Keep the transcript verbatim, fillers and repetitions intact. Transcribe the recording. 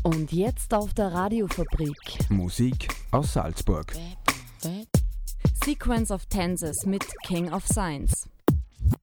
Und jetzt auf der Radiofabrik. Musik aus Salzburg. Sequence of Tenses mit King of Science.